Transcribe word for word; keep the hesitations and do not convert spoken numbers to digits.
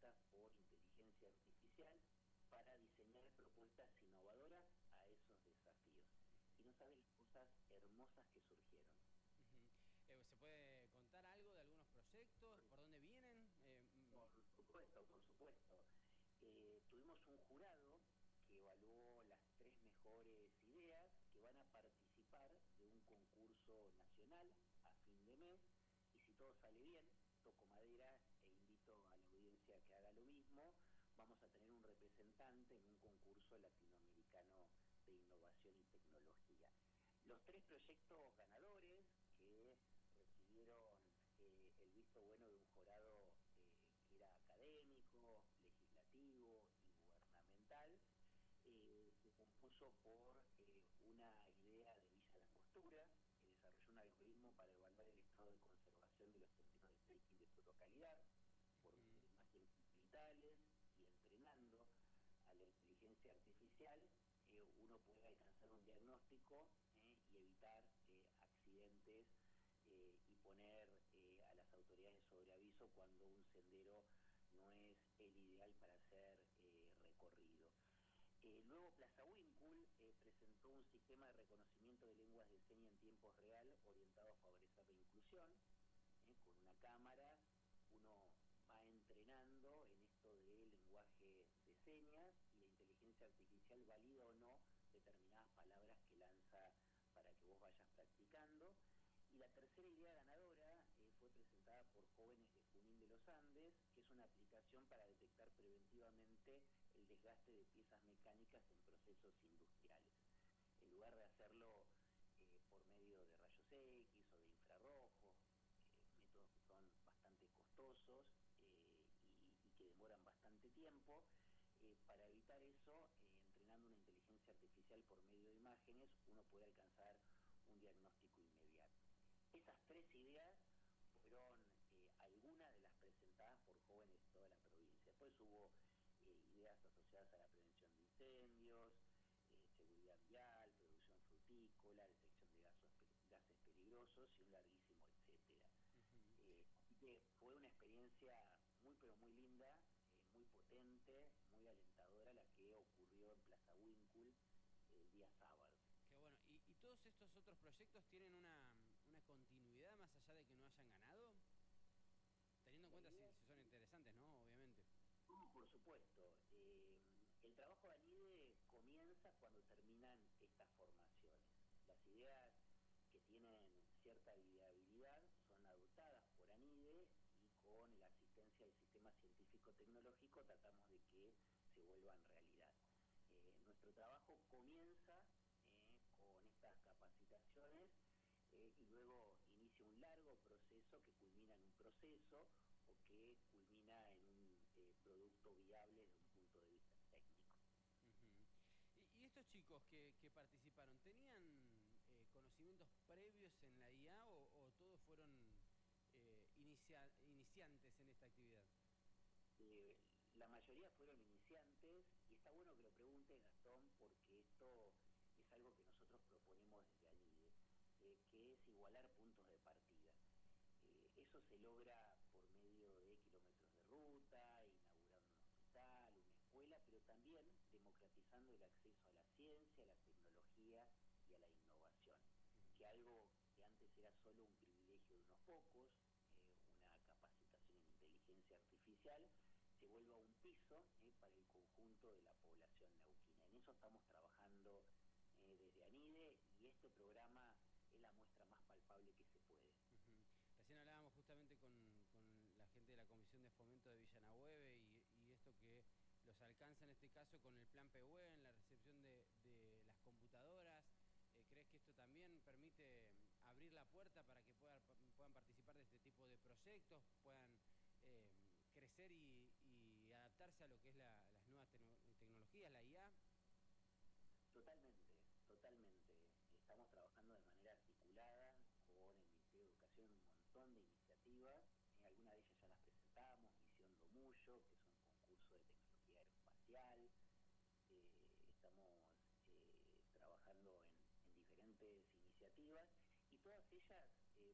herramientas por inteligencia artificial para diseñar propuestas innovadoras a esos desafíos. Y no sabes las cosas hermosas que surgieron. Uh-huh. eh, ¿Se puede contar algo de algunos proyectos? ¿Por dónde vienen? Eh, Por supuesto, por supuesto. Eh, tuvimos un jurado que evaluó las tres mejores ideas que van a participar de un concurso nacional a fin de mes, y si todo sale bien, toco madera e invito a la audiencia a que haga lo mismo, vamos a tener un representante en un concurso latinoamericano de innovación y tecnología. Los tres proyectos ganadores que recibieron eh, el visto bueno de un jurado eh, que era académico, legislativo y gubernamental, eh, se compuso por eh, una idea de Villa Langostura, que desarrolló un algoritmo para evaluar el estado de conservación de los senderos de trekking de su localidad, por medio de imágenes digitales, y entrenando a la inteligencia artificial, eh, uno puede alcanzar un diagnóstico eh, y evitar eh, accidentes eh, y poner eh, a las autoridades sobre aviso cuando un sendero no es el ideal para ser eh, recorrido. Eh, luego Plaza Winkle eh, presentó un sistema de reconocimiento de lenguas de señas en tiempo real orientado a favorecer la inclusión. Eh, con una cámara uno va entrenando en esto de lenguaje de señas y la inteligencia artificial valida o no determinadas palabras que lanza para que vos vayas practicando. Y la tercera idea ganadora eh, fue presentada por jóvenes de Junín de los Andes, que es una aplicación para detectar preventivamente el desgaste de piezas mecánicas en procesos industriales. En lugar de hacerlo eh, por medio de rayos X o de infrarrojos, eh, métodos que son bastante costosos eh, y, y que demoran bastante tiempo, eh, para evitar eso, eh, entrenando una inteligencia artificial por medio de imágenes, uno puede alcanzar un diagnóstico inmediato. Esas tres ideas fueron eh, algunas de las presentadas por jóvenes de toda la provincia. Después hubo eh, ideas asociadas a la prevención de incendios, eh, seguridad vial, producción frutícola, detección de gasos, gases peligrosos y un larguísimo etcétera. Uh-huh. Eh, así que fue una experiencia muy pero muy linda, eh, muy potente, muy alentadora la que ocurrió en Plaza Winkle el día sábado. Qué bueno. ¿Y, y todos estos otros proyectos tienen una, una continuidad más allá de que no hayan ganado? Teniendo en La cuenta si, idea, si son interesantes, ¿no? Obviamente. no, por supuesto, eh, el trabajo de ANIDE comienza cuando terminan estas formaciones. Las ideas que tienen cierta viabilidad son adoptadas por ANIDE y con la asistencia del sistema científico-tecnológico tratamos de que se vuelvan realidad. Eh, nuestro trabajo comienza eh, con estas capacitaciones eh, y luego inicia un largo proceso que culmina en un proceso o que culmina en un eh, producto viable desde un punto de vista técnico. Uh-huh. y, y estos chicos que, que participaron, ¿tenían eh, conocimientos previos en la I A o, o todos fueron eh, inicia, iniciantes en esta actividad? Eh, la mayoría fueron iniciantes y está bueno que lo preguntes, Gastón, porque esto es algo que nosotros proponemos desde ANIDE, eh, que es igualar puntos de partida. Eh, eso se logra por medio de kilómetros de ruta, inaugurando un hospital, una escuela, pero también democratizando el acceso a la ciencia, a la tecnología y a la innovación, que algo que antes era solo un privilegio de unos pocos, eh, una capacitación en inteligencia artificial, se vuelva un piso eh, para el conjunto de la población neuquina. En eso estamos trabajando eh, desde ANIDE y este programa es la muestra más palpable que se puede. Uh-huh. Recién hablábamos justamente con, con la gente de la Comisión de Fomento de Villa Nahue y, y esto que los alcanza en este caso con el plan P U E en la recepción de, de las computadoras. Eh, ¿Crees que esto también permite abrir la puerta para que puedan, puedan participar de este tipo de proyectos, puedan eh, crecer y, y adaptarse a lo que es la, las nuevas te tecnologías, la I A? Totalmente, totalmente. Estamos trabajando de manera articulada con el Ministerio de Educación en un montón de iniciativas. En algunas de ellas ya las presentamos, Misión Domullo, que es un concurso de tecnología aeroespacial. Eh, estamos eh, trabajando en, en diferentes iniciativas y todas ellas